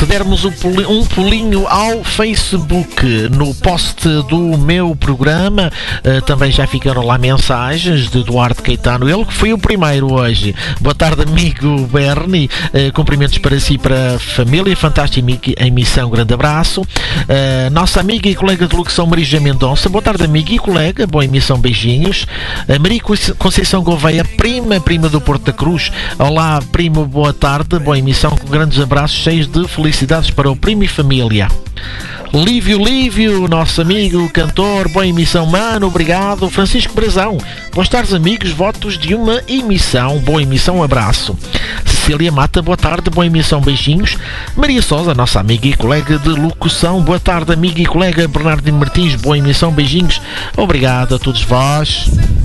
dermos um pulinho ao Facebook, no post do meu programa, também já ficaram lá mensagens de Eduardo Caetano, ele que foi o primeiro hoje. Boa tarde, amigo Bernie, cumprimentos para si e para a família, fantástica emissão, grande abraço. Nossa amiga e colega de locução Maria Mendonça, boa tarde, amiga e colega, boa emissão, beijinhos. Maria Conceição Gouveia, prima do Porto da Cruz, olá primo, boa tarde, boa emissão, com grandes abraços cheios de felicidades para o primo e família. Lívio, nosso amigo, cantor, boa emissão, mano, obrigado. Francisco Brazão, boas tardes, amigos, votos de uma emissão, boa emissão, abraço. Cecília Mata, boa tarde, boa emissão, beijinhos. Maria Sousa, nossa amiga e colega de locução, boa tarde, amiga e colega. Bernardino Martins, boa emissão, beijinhos, obrigado a todos vós.